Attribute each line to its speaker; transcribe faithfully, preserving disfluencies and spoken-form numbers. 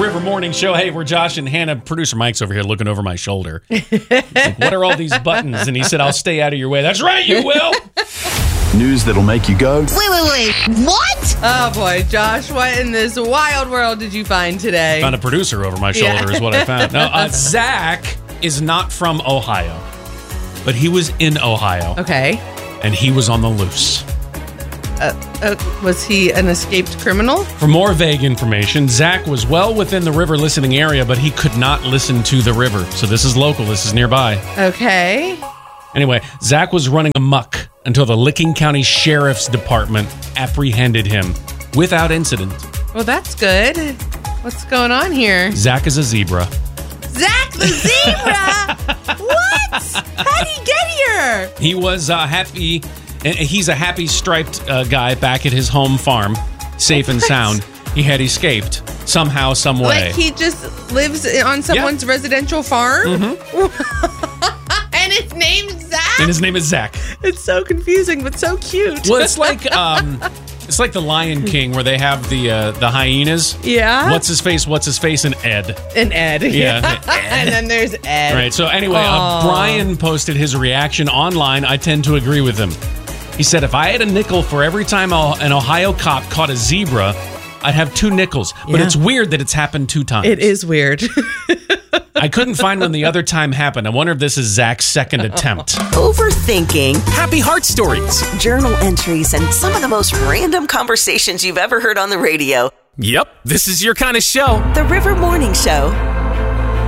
Speaker 1: River Morning Show. Hey, we're Josh and Hannah. Producer Mike's over here looking over my shoulder. He's like, what are all these buttons? And he said, I'll stay out of your way. That's right, you will.
Speaker 2: News that'll make you go,
Speaker 3: Wait, wait, wait. What?
Speaker 4: Oh, boy. Josh, what in this wild world did you find today?
Speaker 1: Found a producer over my shoulder
Speaker 4: Yeah.
Speaker 1: is what I found. No, uh, Zach is not from Ohio, but he was in Ohio,
Speaker 4: Okay.
Speaker 1: and he was on the loose.
Speaker 4: Uh, uh, was he an escaped criminal?
Speaker 1: For more vague information, Zach was well within the river listening area, but he could not listen to the river. So this is local. This is nearby.
Speaker 4: Okay.
Speaker 1: Anyway, Zach was running amok until the Licking County Sheriff's Department apprehended him without incident.
Speaker 4: Well, that's good. What's going on here?
Speaker 1: Zach is a zebra.
Speaker 4: Zach the zebra! What? How'd he get here?
Speaker 1: He was uh, happy. He's a happy striped uh, guy back at his home farm, safe and
Speaker 4: What?
Speaker 1: sound. He had escaped somehow, some way.
Speaker 4: Like he just lives on someone's residential farm? Mm-hmm. And his name's Zach?
Speaker 1: And his name is Zach.
Speaker 4: It's so confusing, but so cute.
Speaker 1: Well, it's like um, it's like the Lion King where they have the uh, the hyenas.
Speaker 4: Yeah.
Speaker 1: What's his face? What's his face? And Ed.
Speaker 4: And Ed.
Speaker 1: Yeah.
Speaker 4: And then there's Ed.
Speaker 1: Right. So anyway, uh,
Speaker 4: Aw.
Speaker 1: Brian posted his reaction online. I tend to agree with him. He said, "If I had a nickel for every time an Ohio cop caught a zebra, I'd have two nickels." But
Speaker 4: Yeah.
Speaker 1: it's weird that it's happened two times.
Speaker 4: It is weird.
Speaker 1: I couldn't find when the other time happened. I wonder if this is Zach's second attempt.
Speaker 3: Overthinking,
Speaker 5: Happy Heart Stories.
Speaker 3: journal entries, and some of the most random conversations you've ever heard on the radio.
Speaker 5: Yep, this is your kind of show.
Speaker 3: The River Morning Show.